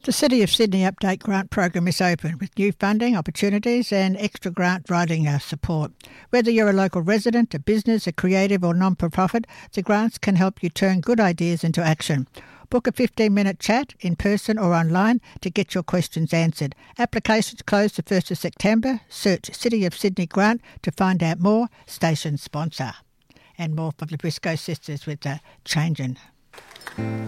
The City of Sydney Update Grant Program is open with new funding, opportunities and extra grant writing support. Whether you're a local resident, a business, a creative or non-for-profit, the grants can help you turn good ideas into action. Book a 15-minute chat in person or online to get your questions answered. Applications close the 1st of September. Search City of Sydney Grant to find out more. Station sponsor. And more from the Briscoe sisters with the Changin'.